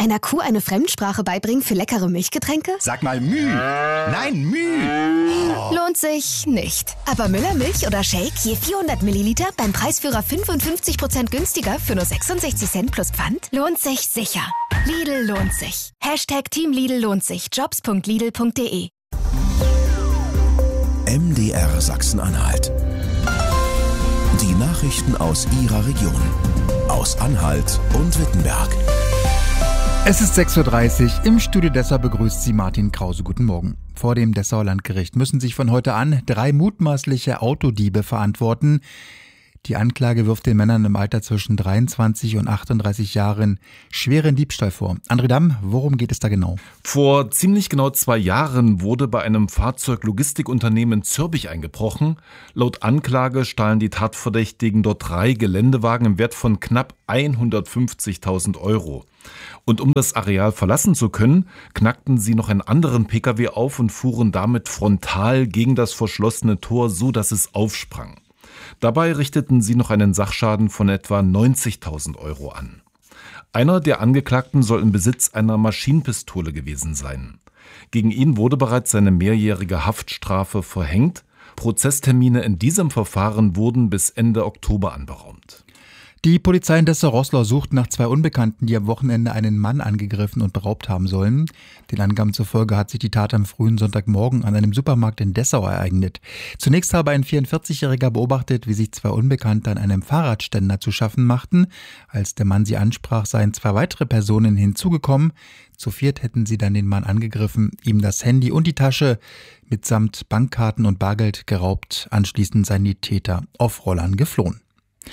Einer Kuh eine Fremdsprache beibringen für leckere Milchgetränke? Sag mal Müh. Nein, Müh. Oh. Lohnt sich nicht. Aber Müllermilch oder Shake je 400 Milliliter beim Preisführer 55% günstiger für nur 66 Cent plus Pfand? Lohnt sich sicher. Lidl lohnt sich. #Team Lidl lohnt sich. Jobs.lidl.de. MDR Sachsen-Anhalt. Die Nachrichten aus Ihrer Region. Aus Anhalt und Wittenberg. Es ist 6.30 Uhr. Im Studio Dessau begrüßt Sie Martin Krause. Guten Morgen. Vor dem Dessauer Landgericht müssen sich von heute an 3 mutmaßliche Autodiebe verantworten. Die Anklage wirft den Männern im Alter zwischen 23 und 38 Jahren schweren Diebstahl vor. André Damm, worum geht es da genau? Vor ziemlich genau 2 Jahren wurde bei einem Fahrzeuglogistikunternehmen in Zürbich eingebrochen. Laut Anklage stahlen die Tatverdächtigen dort 3 Geländewagen im Wert von knapp 150.000 €. Und um das Areal verlassen zu können, knackten sie noch einen anderen Pkw auf und fuhren damit frontal gegen das verschlossene Tor, so dass es aufsprang. Dabei richteten sie noch einen Sachschaden von etwa 90.000 € an. Einer der Angeklagten soll im Besitz einer Maschinenpistole gewesen sein. Gegen ihn wurde bereits eine mehrjährige Haftstrafe verhängt. Prozesstermine in diesem Verfahren wurden bis Ende Oktober anberaumt. Die Polizei in Dessau-Roßlau sucht nach 2 Unbekannten, die am Wochenende einen Mann angegriffen und beraubt haben sollen. Den Angaben zufolge hat sich die Tat am frühen Sonntagmorgen an einem Supermarkt in Dessau ereignet. Zunächst habe ein 44-Jähriger beobachtet, wie sich 2 Unbekannte an einem Fahrradständer zu schaffen machten. Als der Mann sie ansprach, seien 2 weitere Personen hinzugekommen. Zu 4 hätten sie dann den Mann angegriffen, ihm das Handy und die Tasche mitsamt Bankkarten und Bargeld geraubt. Anschließend seien die Täter auf Rollern geflohen.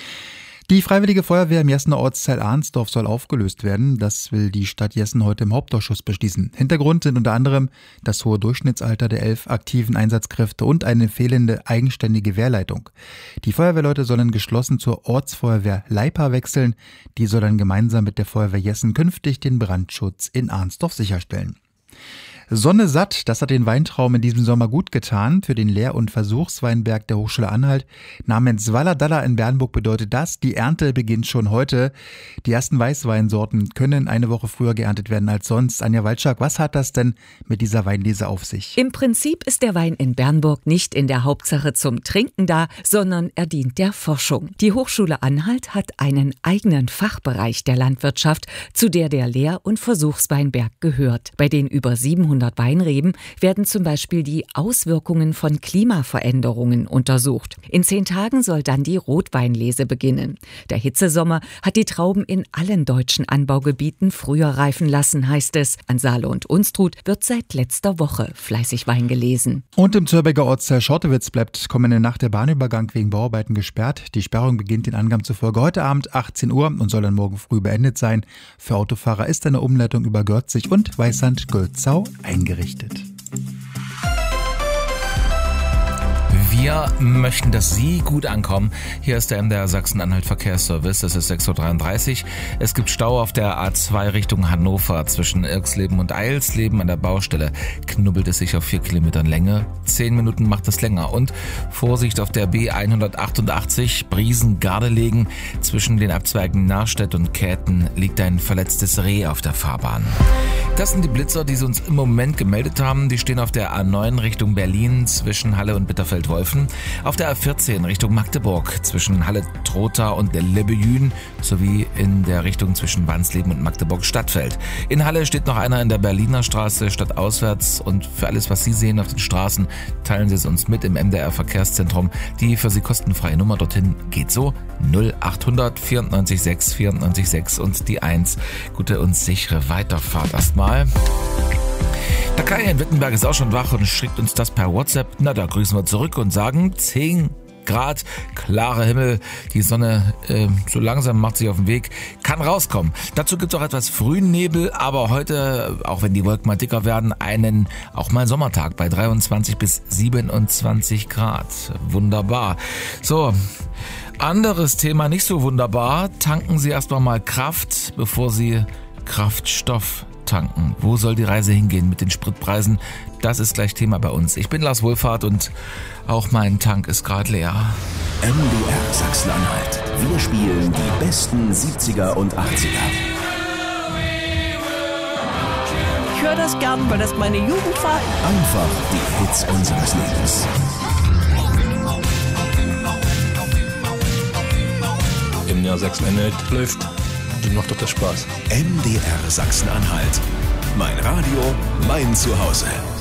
Die Freiwillige Feuerwehr im Jessener Ortsteil Arnsdorf soll aufgelöst werden. Das will die Stadt Jessen heute im Hauptausschuss beschließen. Hintergrund sind unter anderem das hohe Durchschnittsalter der 11 aktiven Einsatzkräfte und eine fehlende eigenständige Wehrleitung. Die Feuerwehrleute sollen geschlossen zur Ortsfeuerwehr Leipa wechseln. Die soll dann gemeinsam mit der Feuerwehr Jessen künftig den Brandschutz in Arnsdorf sicherstellen. Sonne satt, das hat den Weintraum in diesem Sommer gut getan. Für den Lehr- und Versuchsweinberg der Hochschule Anhalt namens Walladalla in Bernburg bedeutet das, die Ernte beginnt schon heute. Die ersten Weißweinsorten können eine Woche früher geerntet werden als sonst. Anja Walczak, was hat das denn mit dieser Weinlese auf sich? Im Prinzip ist der Wein in Bernburg nicht in der Hauptsache zum Trinken da, sondern er dient der Forschung. Die Hochschule Anhalt hat einen eigenen Fachbereich der Landwirtschaft, zu der Lehr- und Versuchsweinberg gehört. Bei den über 700 Weinreben werden zum Beispiel die Auswirkungen von Klimaveränderungen untersucht. In 10 Tagen soll dann die Rotweinlese beginnen. Der Hitzesommer hat die Trauben in allen deutschen Anbaugebieten früher reifen lassen, heißt es. An Saale und Unstrut wird seit letzter Woche fleißig Wein gelesen. Und im Zürbiger Ortsteil Schortewitz bleibt kommende Nacht der Bahnübergang wegen Bauarbeiten gesperrt. Die Sperrung beginnt den Angaben zufolge heute Abend 18 Uhr und soll dann morgen früh beendet sein. Für Autofahrer ist eine Umleitung über Görzig und Weißand-Gölzau eingerichtet. Wir möchten, dass Sie gut ankommen. Hier ist der MDR Sachsen-Anhalt Verkehrsservice. Es ist 6.33 Uhr. Es gibt Stau auf der A2 Richtung Hannover zwischen Irxleben und Eilsleben. An der Baustelle knubbelt es sich auf 4 Kilometern Länge. 10 Minuten macht es länger. Und Vorsicht auf der B188 Briesen-Gardelegen. Zwischen den Abzweigen Narstedt und Käthen liegt ein verletztes Reh auf der Fahrbahn. Das sind die Blitzer, die sie uns im Moment gemeldet haben. Die stehen auf der A9 Richtung Berlin zwischen Halle und Bitterfeld-Wolfen. Auf der A14 Richtung Magdeburg zwischen Halle-Trotha und Lebbejün sowie in der Richtung zwischen Wansleben und Magdeburg-Stadtfeld. In Halle steht noch einer in der Berliner Straße stadtauswärts und für alles, was Sie sehen auf den Straßen, teilen Sie es uns mit im MDR Verkehrszentrum. Die für Sie kostenfreie Nummer dorthin geht so: 0800 94 6 94 6 und die 1. Gute und sichere Weiterfahrt erstmal. Der Kai in Wittenberg ist auch schon wach und schickt uns das per WhatsApp. Na, da grüßen wir zurück und sagen 10 Grad, klarer Himmel, die Sonne so langsam macht sich auf den Weg, kann rauskommen. Dazu gibt es auch etwas Frühnebel, aber heute, auch wenn die Wolken mal dicker werden, einen auch mal Sommertag bei 23 bis 27 Grad. Wunderbar. So, anderes Thema, nicht so wunderbar. Tanken Sie erstmal mal Kraft, bevor Sie Kraftstoff tanken. Wo soll die Reise hingehen mit den Spritpreisen? Das ist gleich Thema bei uns. Ich bin Lars Wohlfahrt und auch mein Tank ist gerade leer. MDR Sachsen-Anhalt. Wir spielen die besten 70er und 80er. das gern, weil das meine Jugend war. Einfach die Hits unseres Lebens. MDR Sachsen-Anhalt läuft, dann macht doch das Spaß. MDR Sachsen-Anhalt. Mein Radio, mein Zuhause.